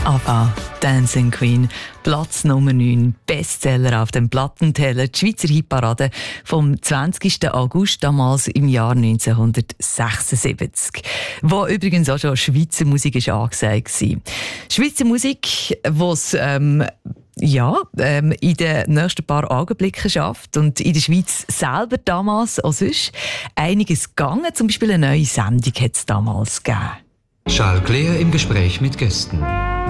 ABBA, Dancing Queen, Platz Nummer 9, Bestseller auf dem Plattenteller, die Schweizer Hitparade vom 20. August, damals im Jahr 1976. Wo übrigens auch schon Schweizer Musik ist angesagt war. Schweizer Musik, die in den nächsten paar Augenblicken schafft und in der Schweiz selber damals auch sonst einiges gegangen. Zum Beispiel eine neue Sendung hat es damals gegeben. Charles Clair im Gespräch mit Gästen.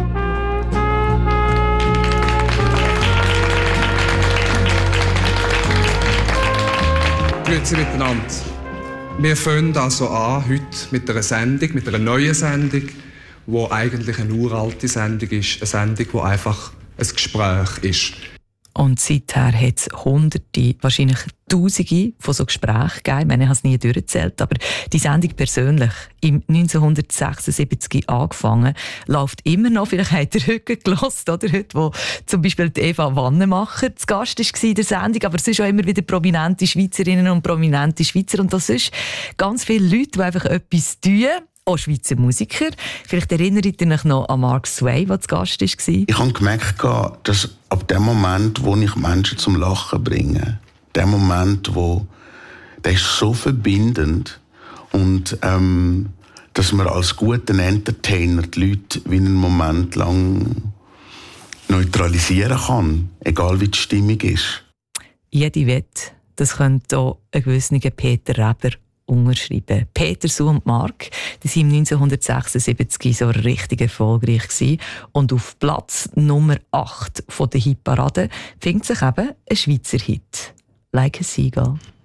Grüezi miteinander. Wir fangen also an heute mit einer Sendung, mit einer neuen Sendung, die eigentlich eine uralte Sendung ist. Eine Sendung, die einfach ein Gespräch ist. Und seither hat es Hunderte, wahrscheinlich Tausende von so Gesprächen gegeben. Ich meine, ich habe es nie durchgezählt, aber die Sendung persönlich, im 1976 angefangen, läuft immer noch. Vielleicht habt ihr heute gehört, oder? Heute, wo zum Beispiel die Eva Wannemacher zu Gast war in der Sendung, aber es sind auch immer wieder prominente Schweizerinnen und prominente Schweizer und das ist ganz viele Leute, die einfach etwas tun. Auch Schweizer Musiker. Vielleicht erinnert ihr euch noch an Mark Sway, der zu Gast war. Ich habe gemerkt, dass ab dem Moment, wo ich Menschen zum Lachen bringe, der Moment, der ist so verbindend und dass man als guter Entertainer die Leute wie einen Moment lang neutralisieren kann, egal wie die Stimmung ist. Jede Wette, das könnte auch ein gewisser Peter Reber unterschreiben. Peter, Sue und Mark, die waren 1976 so richtig erfolgreich gewesen. Und auf Platz Nummer 8 von der Hitparade findet sich eben ein Schweizer Hit. Like a Seagull.